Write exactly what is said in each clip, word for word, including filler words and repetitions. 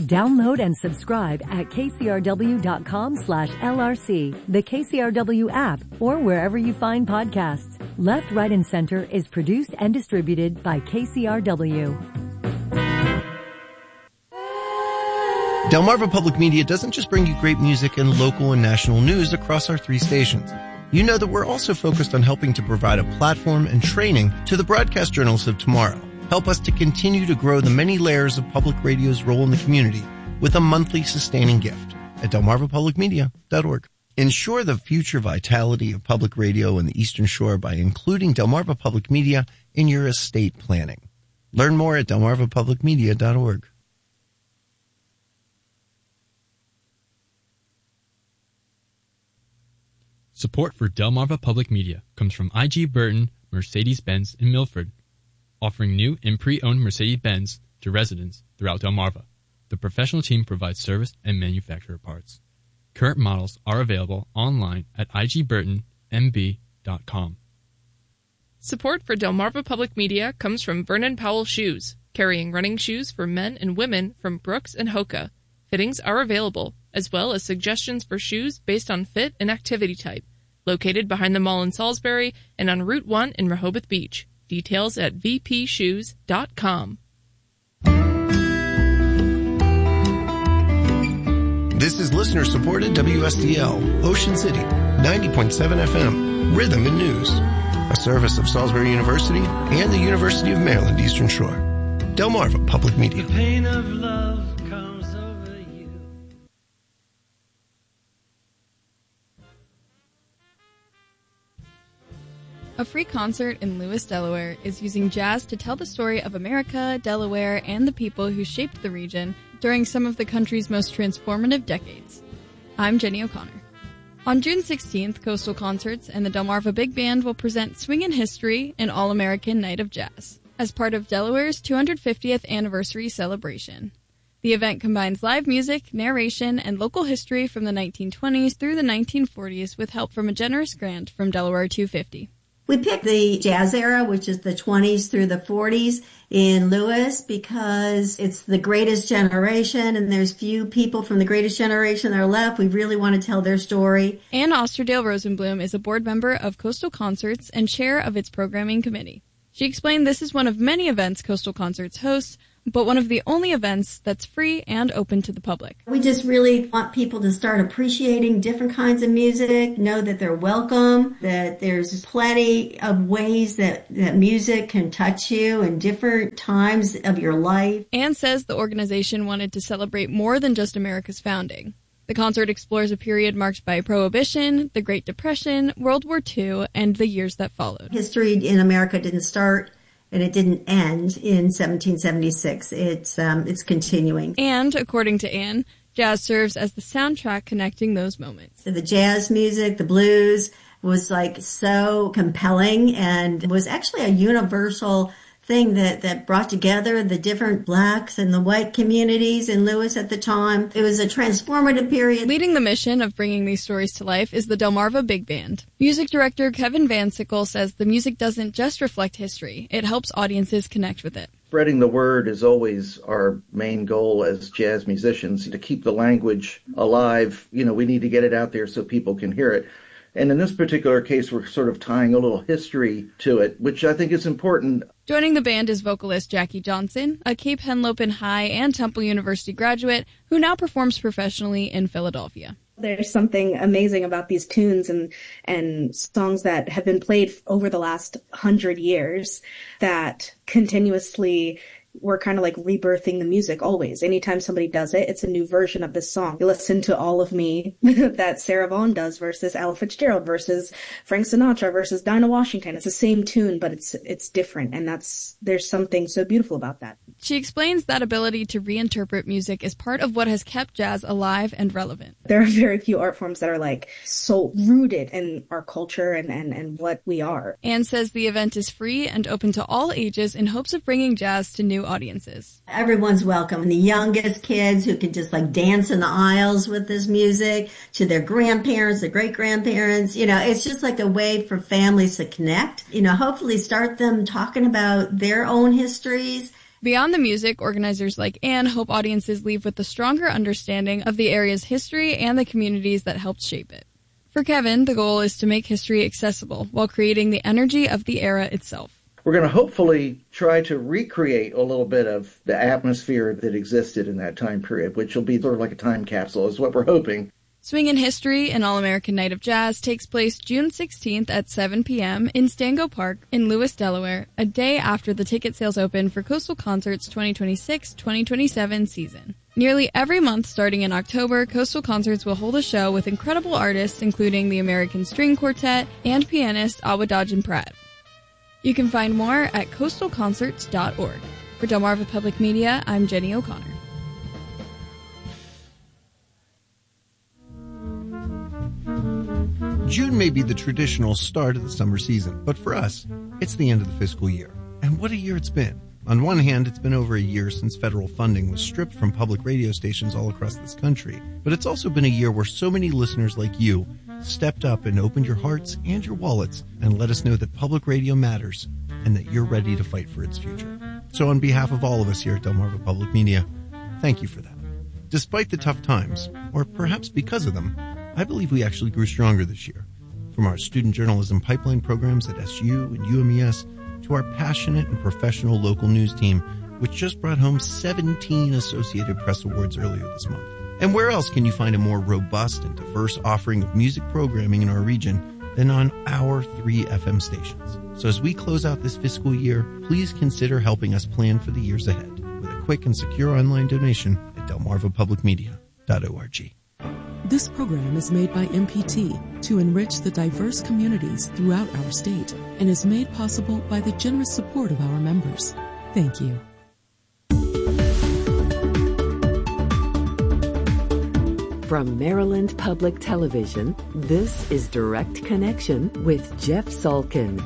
Download and subscribe at kcrw.com slash LRC, the K C R W app, or wherever you find podcasts. Left, Right, and Center is produced and distributed by K C R W. Delmarva Public Media doesn't just bring you great music and local and national news across our three stations. You know that we're also focused on helping to provide a platform and training to the broadcast journalists of tomorrow. Help us to continue to grow the many layers of public radio's role in the community with a monthly sustaining gift at delmarva public media dot org. Ensure the future vitality of public radio in the Eastern Shore by including Delmarva Public Media in your estate planning. Learn more at delmarva public media dot org. Support for Delmarva Public Media comes from I G Burton, Mercedes-Benz in Milford, offering new and pre-owned Mercedes-Benz to residents throughout Delmarva. The professional team provides service and manufacturer parts. Current models are available online at i g burton m b dot com. Support for Delmarva Public Media comes from Vernon Powell Shoes, carrying running shoes for men and women from Brooks and Hoka. Fittings are available, as well as suggestions for shoes based on fit and activity type. Located behind the mall in Salisbury and on Route one in Rehoboth Beach. Details at v p shoes dot com. This is listener-supported W S D L, Ocean City, ninety point seven F M, Rhythm and News, a service of Salisbury University and the University of Maryland Eastern Shore. Delmarva Public Media. The pain of love comes over you. A free concert in Lewis, Delaware is using jazz to tell the story of America, Delaware, and the people who shaped the region during some of the country's most transformative decades. I'm Jenny O'Connor. On June sixteenth, Coastal Concerts and the Delmarva Big Band will present Swingin' History, an All-American Night of Jazz, as part of Delaware's two hundred fiftieth anniversary celebration. The event combines live music, narration, and local history from the nineteen twenties through the nineteen forties with help from a generous grant from Delaware two fifty. We picked the jazz era, which is the twenties through the forties in Lewis, because it's the greatest generation and there's few people from the greatest generation that are left. We really want to tell their story. Ann Osterdale Rosenblum is a board member of Coastal Concerts and chair of its programming committee. She explained this is one of many events Coastal Concerts hosts, but one of the only events that's free and open to the public. We just really want people to start appreciating different kinds of music, know that they're welcome, that there's plenty of ways that, that music can touch you in different times of your life. Anne says the organization wanted to celebrate more than just America's founding. The concert explores a period marked by Prohibition, the Great Depression, World War Two, and the years that followed. History in America didn't start and it didn't end in seventeen seventy-six. It's um, it's continuing. And, according to Anne, jazz serves as the soundtrack connecting those moments. So the jazz music, the blues, was like so compelling and was actually a universal thing that, that brought together the different blacks and the white communities in Lewis at the time. It was a transformative period. Leading the mission of bringing these stories to life is the Delmarva Big Band. Music director Kevin Van Sickle says the music doesn't just reflect history, it helps audiences connect with it. Spreading the word is always our main goal as jazz musicians. To keep the language alive, you know, we need to get it out there so people can hear it. And in this particular case, we're sort of tying a little history to it, which I think is important. Joining the band is vocalist Jackie Johnson, a Cape Henlopen High and Temple University graduate who now performs professionally in Philadelphia. There's something amazing about these tunes and, and songs that have been played over the last hundred years that continuously we're kind of like rebirthing the music always. Anytime somebody does it, it's a new version of this song. You listen to All of Me that Sarah Vaughan does versus Ella Fitzgerald versus Frank Sinatra versus Dinah Washington. It's the same tune, but it's it's different. And that's there's something so beautiful about that. She explains that ability to reinterpret music is part of what has kept jazz alive and relevant. There are very few art forms that are like so rooted in our culture and, and, and what we are. Anne says the event is free and open to all ages in hopes of bringing jazz to new audiences. Everyone's welcome. And the youngest kids who can just like dance in the aisles with this music, to their grandparents, their great-grandparents. You know, it's just like a way for families to connect. You know, hopefully start them talking about their own histories, Beyond the music, organizers like Anne hope audiences leave with a stronger understanding of the area's history and the communities that helped shape it. For Kevin, the goal is to make history accessible while creating the energy of the era itself. We're going to hopefully try to recreate a little bit of the atmosphere that existed in that time period, which will be sort of like a time capsule, is what we're hoping. Swingin' History, an All-American Night of Jazz, takes place June sixteenth at seven p.m. in Stango Park in Lewis, Delaware, a day after the ticket sales open for Coastal Concert's twenty twenty-six twenty twenty-seven season. Nearly every month starting in October, Coastal Concerts will hold a show with incredible artists including the American String Quartet and pianist Awadagin Pratt. You can find more at coastal concerts dot org. For Delmarva Public Media, I'm Jenny O'Connor. June may be the traditional start of the summer season, but for us, it's the end of the fiscal year. And what a year it's been. On one hand, it's been over a year since federal funding was stripped from public radio stations all across this country, but it's also been a year where so many listeners like you stepped up and opened your hearts and your wallets and let us know that public radio matters and that you're ready to fight for its future. So on behalf of all of us here at Delmarva Public Media, thank you for that. Despite the tough times, or perhaps because of them, I believe we actually grew stronger this year. From our student journalism pipeline programs at S U and U M E S to our passionate and professional local news team, which just brought home seventeen Associated Press Awards earlier this month. And where else can you find a more robust and diverse offering of music programming in our region than on our three F M stations? So as we close out this fiscal year, please consider helping us plan for the years ahead with a quick and secure online donation at delmarva public media dot org. This program is made by M P T to enrich the diverse communities throughout our state and is made possible by the generous support of our members. Thank you. From Maryland Public Television, this is Direct Connection with Jeff Salkin.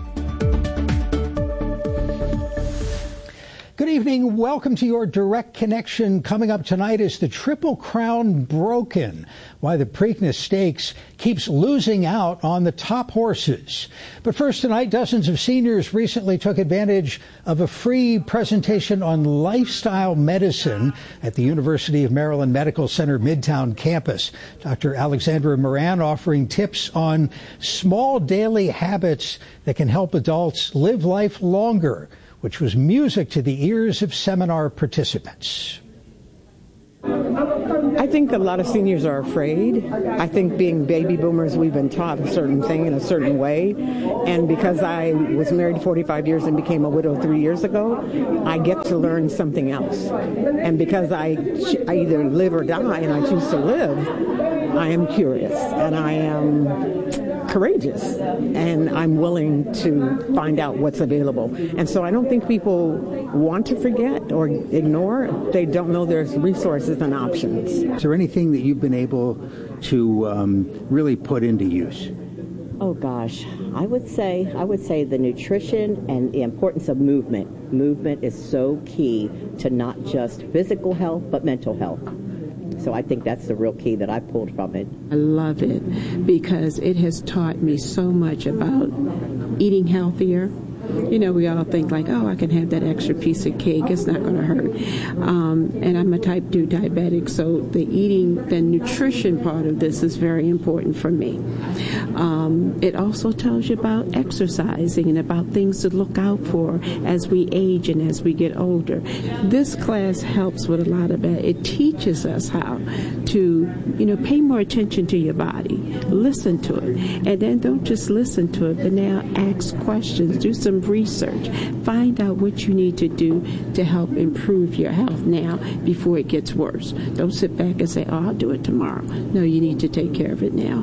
Good evening. Welcome to your Direct Connection. Coming up tonight is the Triple Crown Broken, why the Preakness Stakes keeps losing out on the top horses. But first tonight, dozens of seniors recently took advantage of a free presentation on lifestyle medicine at the University of Maryland Medical Center Midtown campus. Doctor Alexandra Moran offering tips on small daily habits that can help adults live life longer, which was music to the ears of seminar participants. I think a lot of seniors are afraid. I think being baby boomers, we've been taught a certain thing in a certain way. And because I was married forty-five years and became a widow three years ago, I get to learn something else. And because I, I either live or die and I choose to live, I am curious and I am courageous and I'm willing to find out what's available. And so I don't think people want to forget or ignore. They don't know there's resources and options. Is there anything that you've been able to um, really put into use? Oh gosh, I would say I would say the nutrition and the importance of movement. Movement is so key to not just physical health but mental health. So I think that's the real key that I pulled from it. I love it because it has taught me so much about eating healthier. You know, we all think like, oh, I can have that extra piece of cake. It's not going to hurt. Um, and I'm a type two diabetic, so the eating, the nutrition part of this is very important for me. Um, it also tells you about exercising and about things to look out for as we age and as we get older. This class helps with a lot of that. It teaches us how to, you know, pay more attention to your body, listen to it, and then don't just listen to it, but now ask questions, do some research, find out what you need to do to help improve your health now before it gets worse. Don't sit back and say, oh, I'll do it tomorrow. No, you need to take care of it now.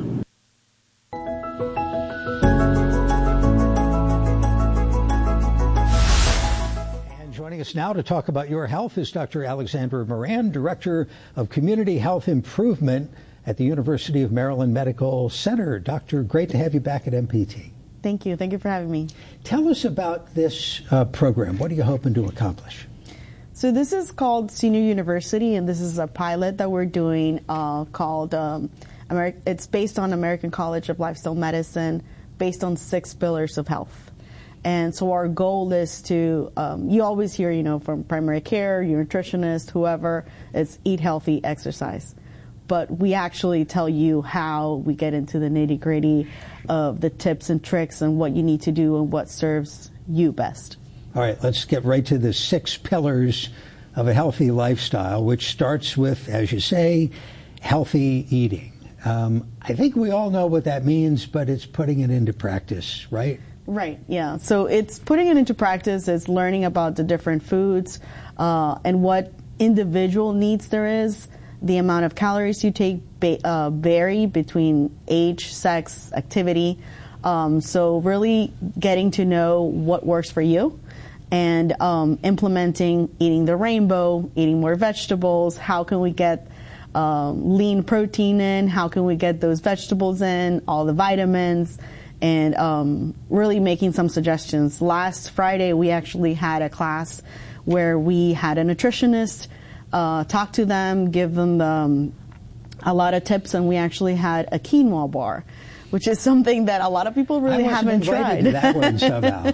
And joining us now to talk about your health is Doctor Alexandra Moran, Director of Community Health Improvement at the University of Maryland Medical Center. Doctor, great to have you back at M P T. Thank you. Thank you for having me. Tell us about this uh, program. What are you hoping to accomplish? So this is called Senior University, and this is a pilot that we're doing uh, called, um, Ameri- it's based on American College of Lifestyle Medicine, based on six pillars of health. And so our goal is to, um, you always hear, you know, from primary care, your nutritionist, whoever, it's eat healthy, exercise. But we actually tell you how we get into the nitty gritty of the tips and tricks and what you need to do and what serves you best. All right, let's get right to the six pillars of a healthy lifestyle, which starts with, as you say, healthy eating. Um, I think we all know what that means, but it's putting it into practice, right? Right, yeah. So it's putting it into practice, it's learning about the different foods uh, and what individual needs there is. The amount of calories you take ba- uh, vary between age, sex, activity. Um, so really getting to know what works for you and um, implementing eating the rainbow, eating more vegetables. How can we get um, lean protein in? How can we get those vegetables in, all the vitamins? And um, really making some suggestions. Last Friday, we actually had a class where we had a nutritionist uh, talk to them, give them um, a lot of tips, and we actually had a quinoa bar, which is something that a lot of people really I haven't tried. To that one somehow.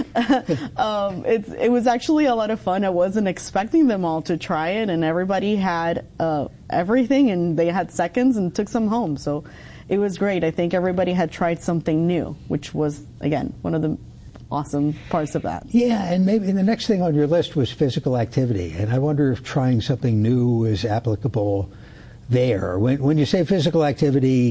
um, it's, it was actually a lot of fun. I wasn't expecting them all to try it, and everybody had uh, everything, and they had seconds and took some home. So it was great. I think everybody had tried something new, which was, again, one of the awesome parts of that. Yeah, and maybe the next thing on your list was physical activity, and I wonder if trying something new is applicable there. When, when you say physical activity,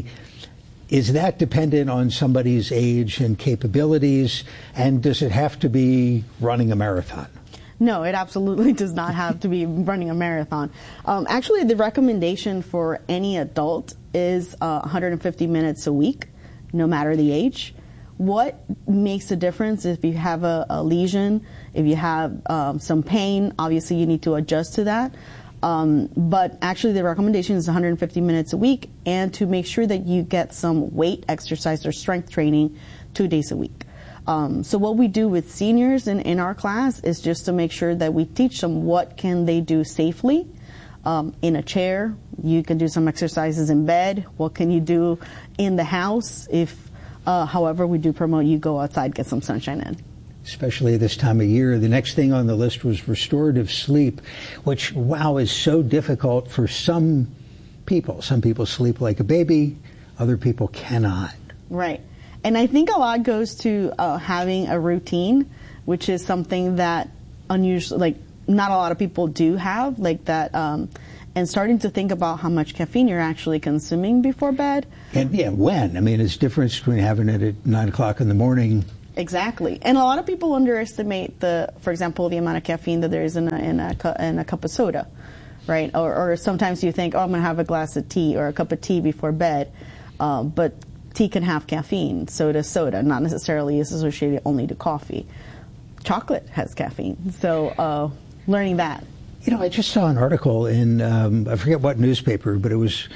is that dependent on somebody's age and capabilities, and does it have to be running a marathon? No, it absolutely does not have to be running a marathon. Um, actually, the recommendation for any adult is uh, one hundred fifty minutes a week, no matter the age. What makes a difference if you have a, a lesion, if you have um, some pain, obviously you need to adjust to that. Um, but actually the recommendation is one hundred fifty minutes a week, and to make sure that you get some weight exercise or strength training two days a week. Um, so what we do with seniors in, in our class is just to make sure that we teach them what can they do safely um, in a chair. You can do some exercises in bed. What can you do in the house? If, uh, however, we do promote you go outside, get some sunshine in. Especially this time of year. The next thing on the list was restorative sleep, which, wow, is so difficult for some people. Some people sleep like a baby, other people cannot. Right. And I think a lot goes to uh, having a routine, which is something that unusual, like not a lot of people do have, like that, um, and starting to think about how much caffeine you're actually consuming before bed. And yeah, when? I mean, it's difference between having it at nine o'clock in the morning. Exactly. And a lot of people underestimate the, for example, the amount of caffeine that there is in a, in a, cu- in a cup of soda, right? Or, or sometimes you think, oh, I'm going to have a glass of tea or a cup of tea before bed. Uh, but tea can have caffeine, so does soda, not necessarily is associated only to coffee. Chocolate has caffeine, so uh, learning that. You know, I just saw an article in, um, I forget what newspaper, but it was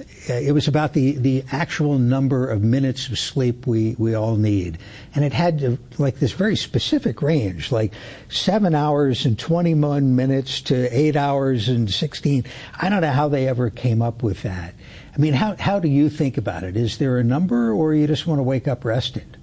it was about the, the actual number of minutes of sleep we, we all need. And it had to, like this very specific range, like seven hours and twenty-one minutes to eight hours and sixteen. I don't know how they ever came up with that. I mean, how how do you think about it? Is there a number, or you just want to wake up rested?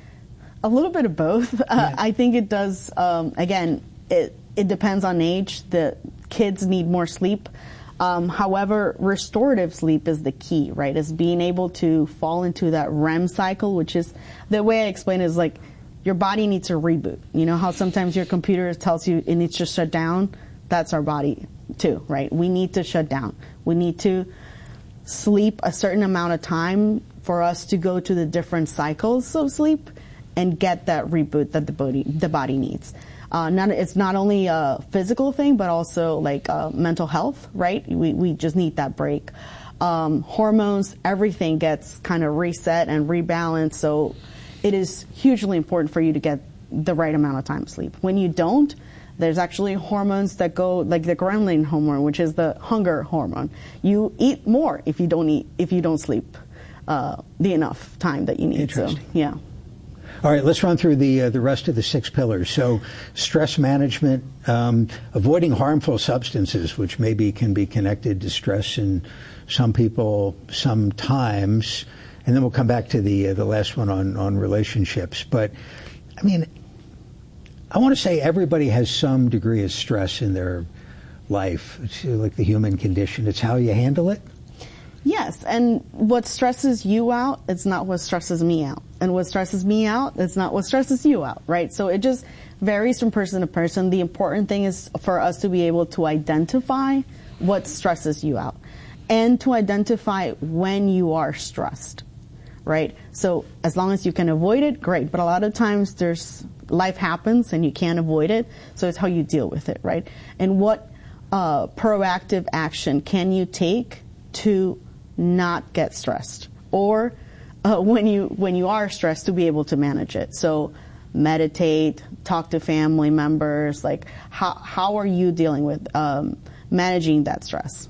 A little bit of both. Yeah. Uh, I think it does, um, again, it, it depends on age. The kids need more sleep. Um, however, restorative sleep is the key, right? Is being able to fall into that R E M cycle, which is, the way I explain it is like your body needs a reboot. You know how sometimes your computer tells you it needs to shut down? That's our body too, right? We need to shut down. We need to sleep a certain amount of time for us to go to the different cycles of sleep and get that reboot that the body, the body needs. Uh, not, it's not only a physical thing, but also like uh, mental health, right? We we just need that break. Um, hormones, everything gets kind of reset and rebalanced. So it is hugely important for you to get the right amount of time sleep. When you don't, there's actually hormones that go, like the ghrelin hormone, which is the hunger hormone. You eat more if you don't eat, if you don't sleep uh, the enough time that you need. Interesting. So, yeah. All right, let's run through the uh, the rest of the six pillars. So, stress management, um, avoiding harmful substances, which maybe can be connected to stress in some people sometimes, and then we'll come back to the uh, the last one on on relationships. But, I mean, I want to say everybody has some degree of stress in their life. It's like the human condition. It's how you handle it. Yes, and what stresses you out, it's not what stresses me out. And what stresses me out, it's not what stresses you out, right? So it just varies from person to person. The important thing is for us to be able to identify what stresses you out and to identify when you are stressed, right? So as long as you can avoid it, great. But a lot of times there's life happens and you can't avoid it. So it's how you deal with it, right? And what uh, proactive action can you take to not get stressed, or uh, when you when you are stressed, to be able to manage it. So meditate, talk to family members. Like how how are you dealing with um, managing that stress?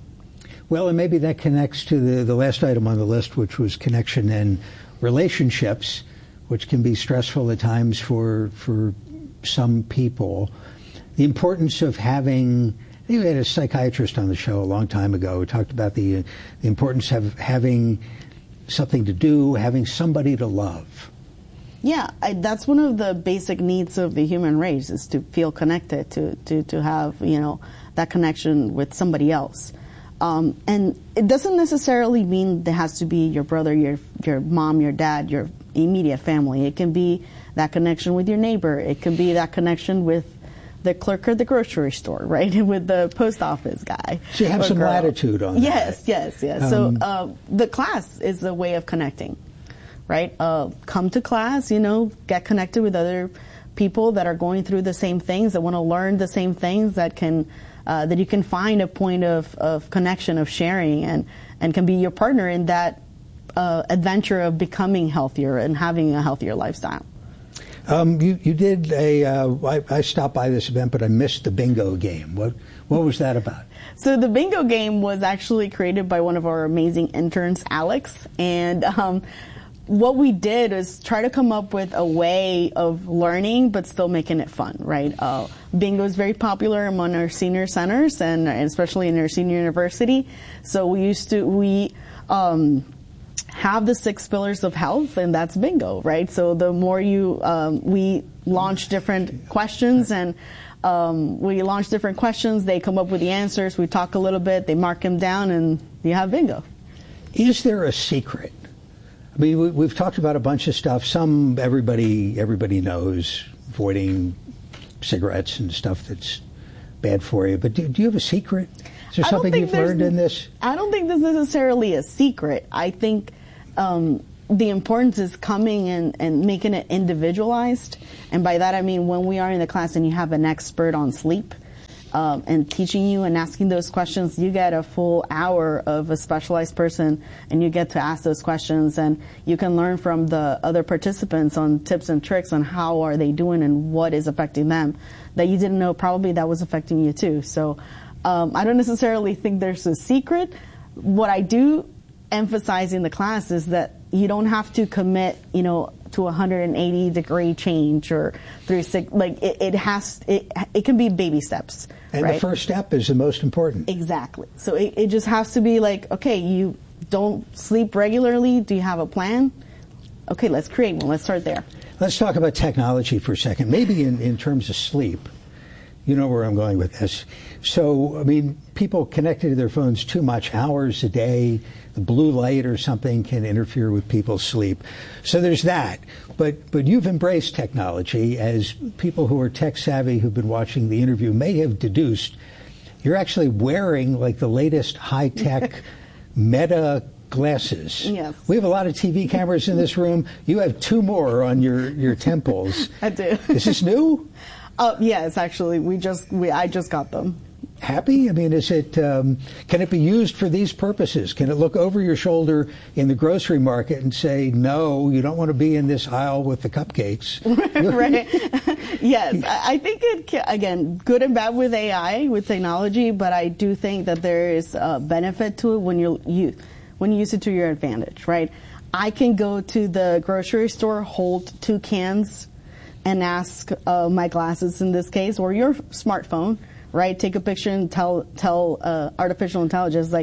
Well, and maybe that connects to the the last item on the list, which was connection and relationships, which can be stressful at times for for some people. The importance of having. We had a psychiatrist on the show a long time ago who talked about the, the importance of having something to do, having somebody to love. Yeah, I, that's one of the basic needs of the human race, is to feel connected, to, to, to have, you know, that connection with somebody else. Um, and it doesn't necessarily mean there has to be your brother, your your mom, your dad, your immediate family. It can be that connection with your neighbor. It can be that connection with the clerk at the grocery store, right, with the post office guy. So you have some girl. latitude on that. Yes, yes, yes. Um, so uh, the class is a way of connecting, right? Uh, come to class, you know, get connected with other people that are going through the same things, that want to learn the same things, that can uh, that you can find a point of, of connection, of sharing, and, and can be your partner in that uh, adventure of becoming healthier and having a healthier lifestyle. Um, you, you did a, uh, I, I stopped by this event, but I missed the bingo game. What, what was that about? So the bingo game was actually created by one of our amazing interns, Alex. And um, what we did is try to come up with a way of learning, but still making it fun, right? Uh, bingo is very popular among our senior centers, and, and especially in our senior university. So we used to, we, um, have the six pillars of health, and that's bingo, right? So the more you, um, we launch different questions, and um, we launch different questions, they come up with the answers, we talk a little bit, they mark them down, and you have bingo. Is there a secret? I mean, we, we've talked about a bunch of stuff. Some everybody everybody knows, avoiding cigarettes and stuff that's bad for you. But do, do you have a secret? Is there something you've learned in this? I don't think there's necessarily a secret. I think um, the importance is coming and, and making it individualized. And by that I mean when we are in the class and you have an expert on sleep um, and teaching you and asking those questions, you get a full hour of a specialized person and you get to ask those questions, and you can learn from the other participants on tips and tricks on how are they doing and what is affecting them that you didn't know probably that was affecting you too. So Um, I don't necessarily think there's a secret. What I do emphasize in the class is that you don't have to commit, you know, to a one hundred eighty degree change or three six. Like it, it has, it, it can be baby steps. And right? The first step is the most important. Exactly. So it, it just has to be like, okay, you don't sleep regularly. Do you have a plan? Okay, let's create one. Let's start there. Let's talk about technology for a second. Maybe in, in terms of sleep. You know where I'm going with this. So, I mean, people connected to their phones too much, hours a day, the blue light or something can interfere with people's sleep. So there's that. But but you've embraced technology, as people who are tech savvy who've been watching the interview may have deduced. You're actually wearing like the latest high-tech Meta glasses. Yes. We have a lot of T V cameras in this room. You have two more on your, your temples. I do. Is this new? Uh, yes, actually, we just we I just got them. Happy? I mean, is it? Um, can it be used for these purposes? Can it look over your shoulder in the grocery market and say, "No, you don't want to be in this aisle with the cupcakes"? Right. Yes, I think it can, again, good and bad with A I, with technology, but I do think that there is a benefit to it when you you when you use it to your advantage. Right. I can go to the grocery store, hold two cans, and ask uh, my glasses in this case, or your smartphone, right? Take a picture and tell tell uh, artificial intelligence, like,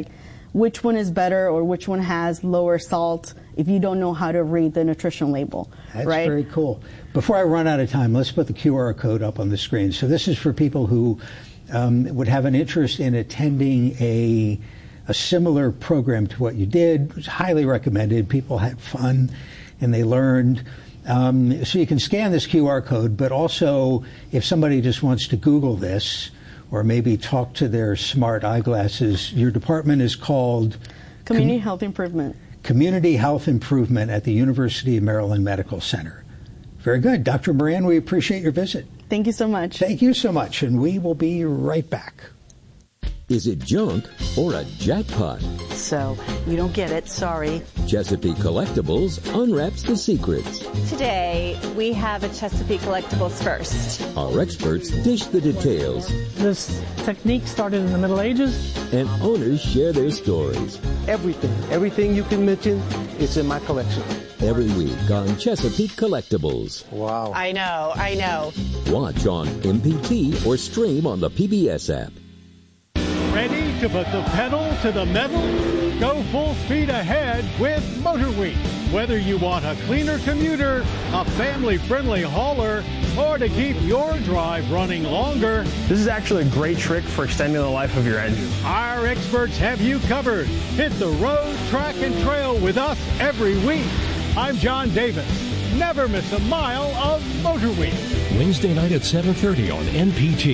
which one is better or which one has lower salt if you don't know how to read the nutrition label. That's right? very cool. Before I run out of time, let's put the Q R code up on the screen. So this is for people who um, would have an interest in attending a a similar program to what you did. It was highly recommended. People had fun and they learned. Um, so you can scan this Q R code, but also if somebody just wants to Google this or maybe talk to their smart eyeglasses, your department is called Community Com- Health Improvement. Community Health Improvement at the University of Maryland Medical Center. Very good. Doctor Moran, we appreciate your visit. Thank you so much. Thank you so much, and we will be right back. Is it junk or a jackpot? So, you don't get it, sorry. Chesapeake Collectibles unwraps the secrets. Today, we have a Chesapeake Collectibles first. Our experts dish the details. This technique started in the Middle Ages. And owners share their stories. Everything, everything you can mention is in my collection. Every week on Chesapeake Collectibles. Wow. I know, I know. Watch on M P T or stream on the P B S app. Ready to put the pedal to the metal? Go full speed ahead with MotorWeek. Whether you want a cleaner commuter, a family-friendly hauler, or to keep your drive running longer. This is actually a great trick for extending the life of your engine. Our experts have you covered. Hit the road, track, and trail with us every week. I'm John Davis. Never miss a mile of MotorWeek. Wednesday night at seven thirty on N P T.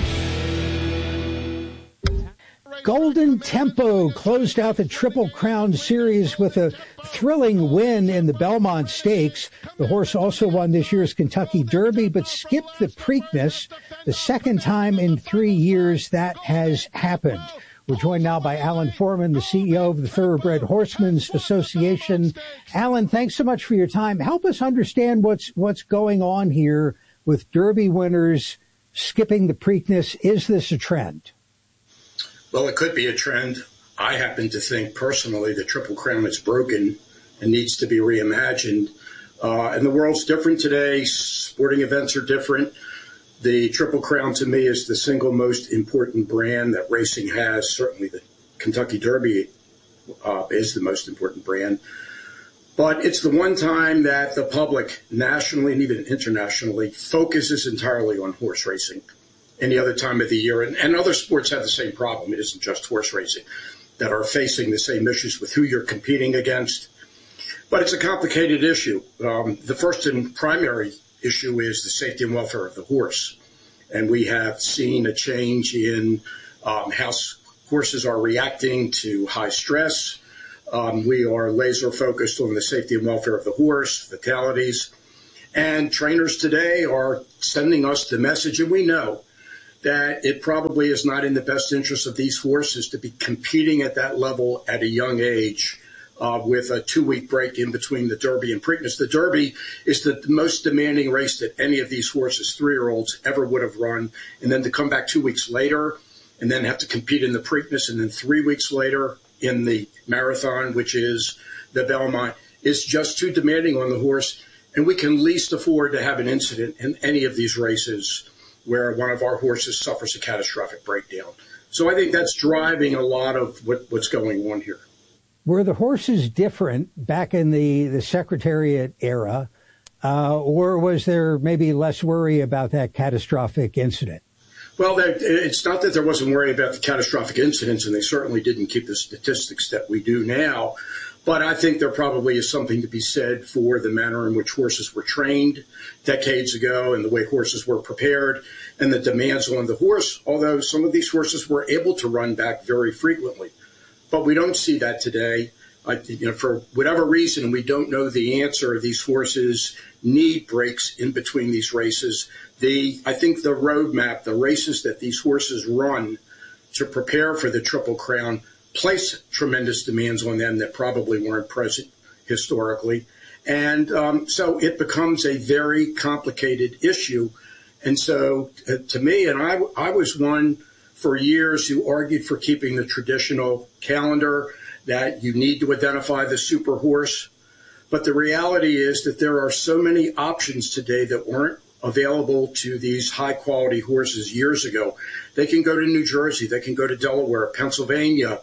Golden Tempo closed out the Triple Crown Series with a thrilling win in the Belmont Stakes. The horse also won this year's Kentucky Derby, but skipped the Preakness, the second time in three years that has happened. We're joined now by Alan Foreman, the C E O of the Thoroughbred Horsemen's Association. Alan, thanks so much for your time. Help us understand what's what's going on here with Derby winners skipping the Preakness. Is this a trend? Well, it could be a trend. I happen to think personally the Triple Crown is broken and needs to be reimagined. Uh, and the world's different today. Sporting events are different. The Triple Crown to me is the single most important brand that racing has. Certainly the Kentucky Derby uh, is the most important brand. But it's the one time that the public nationally and even internationally focuses entirely on horse racing. Any other time of the year, and, and other sports have the same problem. It isn't just horse racing that are facing the same issues with who you're competing against. But it's a complicated issue. Um, the first and primary issue is the safety and welfare of the horse. And we have seen a change in um, how horses are reacting to high stress. Um, we are laser focused on the safety and welfare of the horse, fatalities. And trainers today are sending us the message, and we know that it probably is not in the best interest of these horses to be competing at that level at a young age uh, with a two-week break in between the Derby and Preakness. The Derby is the most demanding race that any of these horses, three-year-olds, ever would have run. And then to come back two weeks later and then have to compete in the Preakness and then three weeks later in the Marathon, which is the Belmont, is just too demanding on the horse. And we can least afford to have an incident in any of these races where one of our horses suffers a catastrophic breakdown. So I think that's driving a lot of what, what's going on here. Were the horses different back in the, the Secretariat era, uh, or was there maybe less worry about that catastrophic incident? Well, it's not that there wasn't worry about the catastrophic incidents, and they certainly didn't keep the statistics that we do now. But I think there probably is something to be said for the manner in which horses were trained decades ago and the way horses were prepared and the demands on the horse, although some of these horses were able to run back very frequently. But we don't see that today. I, you know, for whatever reason, we don't know the answer. These horses need breaks in between these races. The, I think the roadmap, the races that these horses run to prepare for the Triple Crown place tremendous demands on them that probably weren't present historically. And um, so it becomes a very complicated issue. And so uh, to me, and I, I was one for years who argued for keeping the traditional calendar, that you need to identify the super horse. But the reality is that there are so many options today that weren't available to these high quality horses years ago. They can go to New Jersey, they can go to Delaware, Pennsylvania,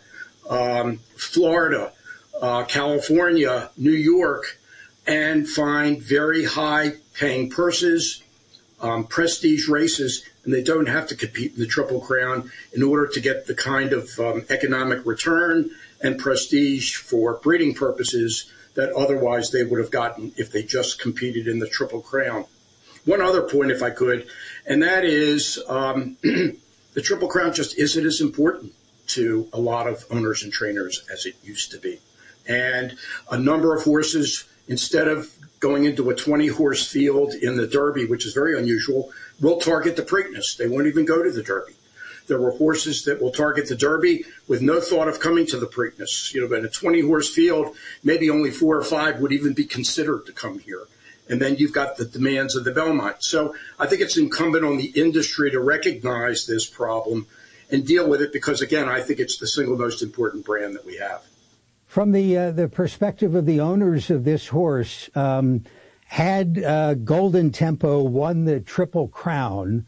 um, Florida, uh, California, New York, and find very high-paying purses, um, prestige races, and they don't have to compete in the Triple Crown in order to get the kind of um, economic return and prestige for breeding purposes that otherwise they would have gotten if they just competed in the Triple Crown. One other point, if I could, and that is um, the Triple Crown just isn't as important to a lot of owners and trainers as it used to be. And a number of horses, instead of going into a twenty-horse field in the Derby, which is very unusual, will target the Preakness. They won't even go to the Derby. There were horses that will target the Derby with no thought of coming to the Preakness. You know, in a twenty-horse field, maybe only four or five would even be considered to come here. And then you've got the demands of the Belmont. So I think it's incumbent on the industry to recognize this problem and deal with it because, again, I think it's the single most important brand that we have. From the uh, the perspective of the owners of this horse, um, had uh, Golden Tempo won the Triple Crown,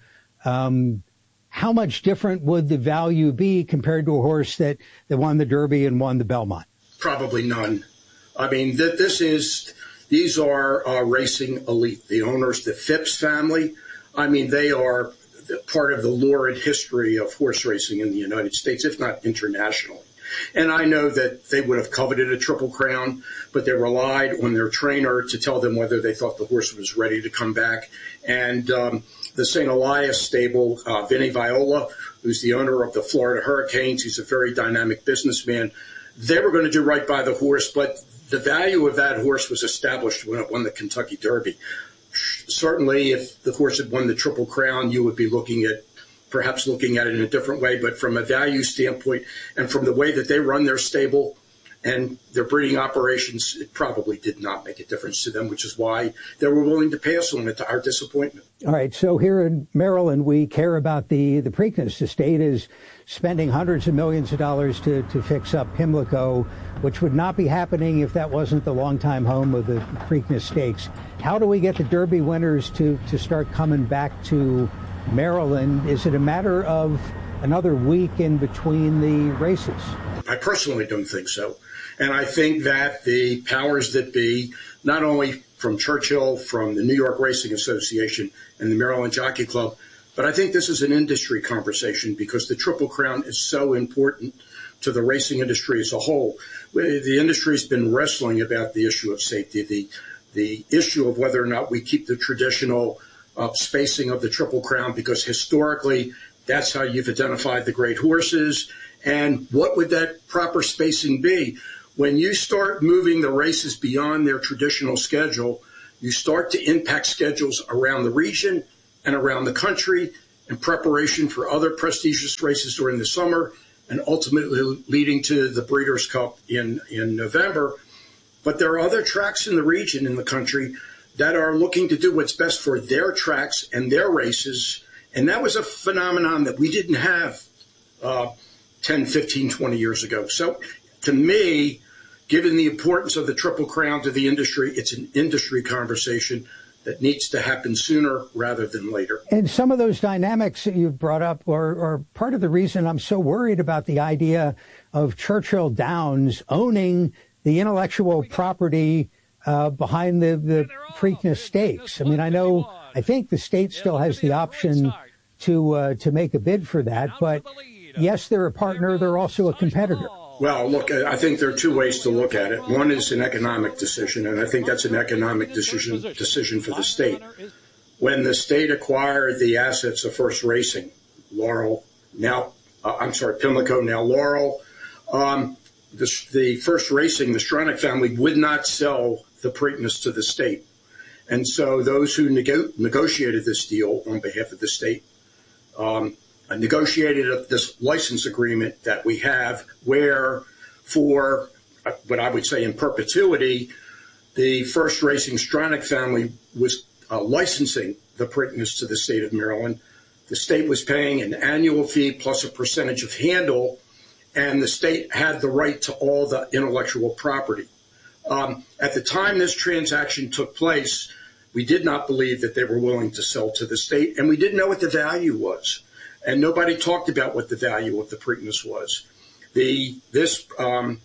um, how much different would the value be compared to a horse that, that won the Derby and won the Belmont? Probably none. I mean, th- this is these are uh, racing elite. The owners, the Phipps family, I mean, they are part of the lurid history of horse racing in the United States, if not internationally. And I know that they would have coveted a Triple Crown, but they relied on their trainer to tell them whether they thought the horse was ready to come back. And um, the Saint Elias stable, uh, Vinny Viola, who's the owner of the Florida Hurricanes, he's a very dynamic businessman. They were going to do right by the horse, but the value of that horse was established when it won the Kentucky Derby. Certainly, if the horse had won the Triple Crown, you would be looking at perhaps looking at it in a different way, but from a value standpoint and from the way that they run their stable and their breeding operations, it probably did not make a difference to them, which is why they were willing to pass on it, to our disappointment. All right, so here in Maryland, we care about the, the Preakness. The state is spending hundreds of millions of dollars to, to fix up Pimlico, which would not be happening if that wasn't the longtime home of the Preakness Stakes. How do we get the Derby winners to, to start coming back to Maryland? Is it a matter of another week in between the races? I personally don't think so. And I think that the powers that be, not only from Churchill, from the New York Racing Association and the Maryland Jockey Club, but I think this is an industry conversation because the Triple Crown is so important to the racing industry as a whole. The industry has been wrestling about the issue of safety, the, the issue of whether or not we keep the traditional uh, spacing of the Triple Crown, because historically that's how you've identified the great horses. And what would that proper spacing be? When you start moving the races beyond their traditional schedule, you start to impact schedules around the region and around the country in preparation for other prestigious races during the summer and ultimately leading to the Breeders' Cup in, in November. But there are other tracks in the region, in the country, that are looking to do what's best for their tracks and their races. And that was a phenomenon that we didn't have uh, ten, fifteen, twenty years ago. So to me, given the importance of the Triple Crown to the industry, it's an industry conversation that needs to happen sooner rather than later. And some of those dynamics that you've brought up are, are part of the reason I'm so worried about the idea of Churchill Downs owning the intellectual property uh, behind the, the Preakness Stakes. I mean, I know, I think the state still has the option to uh, to make a bid for that, but yes, they're a partner, they're also a competitor. Well, look, I think there are two ways to look at it. One is an economic decision, and I think that's an economic decision decision for the state. When the state acquired the assets of First Racing, Laurel, now, uh, I'm sorry, Pimlico, now Laurel, um, the, the First Racing, the Stronach family, would not sell the Preakness to the state. And so those who nego- negotiated this deal on behalf of the state um, negotiated this license agreement that we have where for what I would say in perpetuity, the First Racing Stronach family was uh, licensing the Preakness to the state of Maryland. The state was paying an annual fee plus a percentage of handle, and the state had the right to all the intellectual property. Um, at the time this transaction took place, we did not believe that they were willing to sell to the state, and we didn't know what the value was. And nobody talked about what the value of the Preakness was. the this um,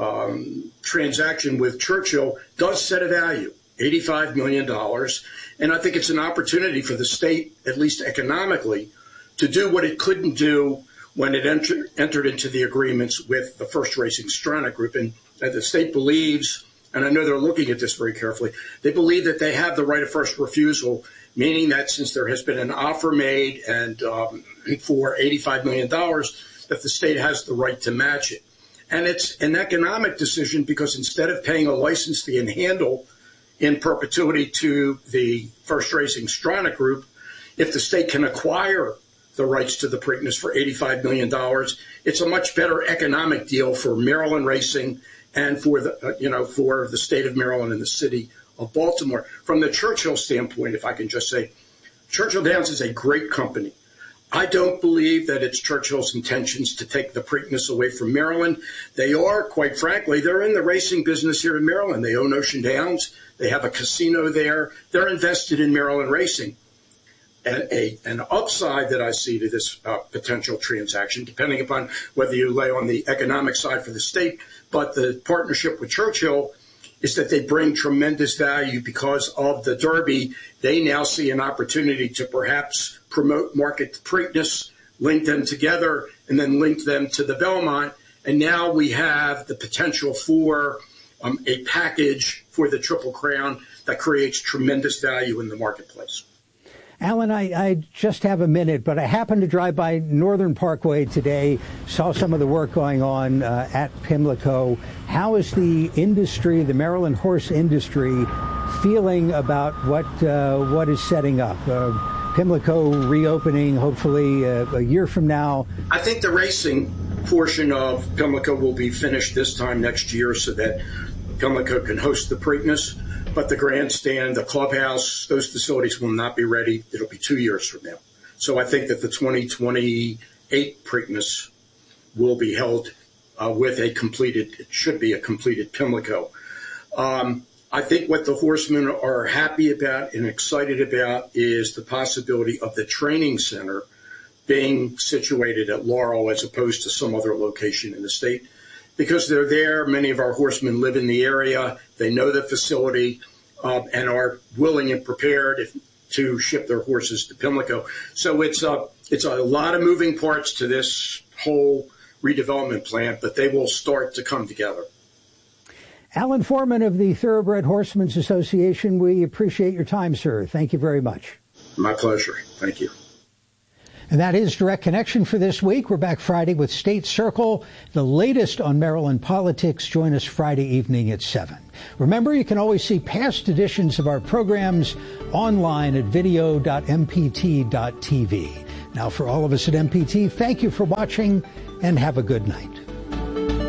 um, transaction with Churchill does set a value, eighty-five million dollars, and I think it's an opportunity for the state, at least economically, to do what it couldn't do when it enter, entered into the agreements with the First Racing Stronach Group. And uh, the state believes, and I know they're looking at this very carefully, they believe that they have the right of first refusal, meaning that since there has been an offer made and um, for eighty-five million dollars, that the state has the right to match it. And it's an economic decision because instead of paying a license fee and handle in perpetuity to the First Racing Stronach Group, if the state can acquire the rights to the Preakness for eighty-five million dollars, it's a much better economic deal for Maryland Racing and for the, uh, you know, for the state of Maryland and the city of Baltimore. From the Churchill standpoint, if I can just say, Churchill Downs is a great company. I don't believe that it's Churchill's intentions to take the Preakness away from Maryland. They are, quite frankly, they're in the racing business here in Maryland. They own Ocean Downs. They have a casino there. They're invested in Maryland racing. And a, an upside that I see to this uh, potential transaction, depending upon whether you lay on the economic side for the state, but the partnership with Churchill is that they bring tremendous value because of the Derby. They now see an opportunity to perhaps promote, market the Preakness, link them together, and then link them to the Belmont. And now we have the potential for um, a package for the Triple Crown that creates tremendous value in the marketplace. Alan, I, I just have a minute, but I happened to drive by Northern Parkway today, saw some of the work going on uh, at Pimlico. How is the industry, the Maryland horse industry, feeling about what uh, what is setting up? Uh, Pimlico reopening, hopefully uh, a year from now. I think the racing portion of Pimlico will be finished this time next year so that Pimlico can host the Preakness. But the grandstand, the clubhouse, those facilities will not be ready. It'll be two years from now. So I think that the twenty twenty-eight Preakness will be held uh, with a completed, it should be a completed Pimlico. Um, I think what the horsemen are happy about and excited about is the possibility of the training center being situated at Laurel as opposed to some other location in the state. Because they're there, many of our horsemen live in the area, they know the facility, uh, and are willing and prepared if, to ship their horses to Pimlico. So it's a, it's a lot of moving parts to this whole redevelopment plan, but they will start to come together. Alan Foreman of the Thoroughbred Horsemen's Association, we appreciate your time, sir. Thank you very much. My pleasure. Thank you. And that is Direct Connection for this week. We're back Friday with State Circle, the latest on Maryland politics. Join us Friday evening at seven. Remember, you can always see past editions of our programs online at video dot m p t dot t v. Now, for all of us at M P T, thank you for watching and have a good night.